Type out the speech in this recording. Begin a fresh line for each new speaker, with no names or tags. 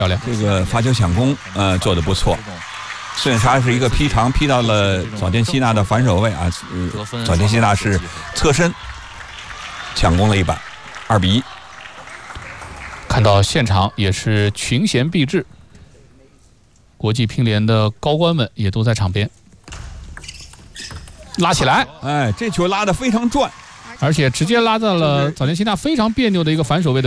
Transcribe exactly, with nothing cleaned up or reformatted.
漂亮，
这个发球抢攻，呃，做得不错。顺杀是一个劈长，劈到了早田希娜的反手位啊。呃、早田希娜是侧身抢攻了一板，二比一。
看到现场也是群贤毕至，国际乒联的高官们也都在场边。拉起来，
哎，这球拉得非常转，
而且直接拉到了早田希娜非常别扭的一个反手位的。